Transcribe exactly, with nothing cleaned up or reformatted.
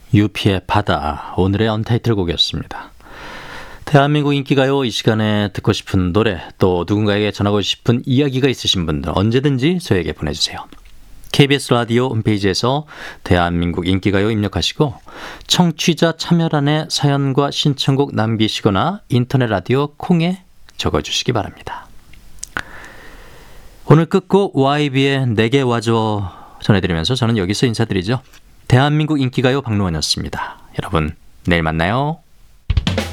유피의 바다, 오늘의 언타이틀 곡이었습니다. 대한민국 인기가요, 이 시간에 듣고 싶은 노래, 또 누군가에게 전하고 싶은 이야기가 있으신 분들 언제든지 저에게 보내주세요. 케이비에스 라디오 홈페이지에서 대한민국 인기가요 입력하시고 청취자 참여란에 사연과 신청곡 남기시거나 인터넷 라디오 콩에 적어주시기 바랍니다. 오늘 끝곡 와이비의 내게 와줘 전해드리면서 저는 여기서 인사드리죠. 대한민국 인기가요 박노원이었습니다. 여러분, 내일 만나요.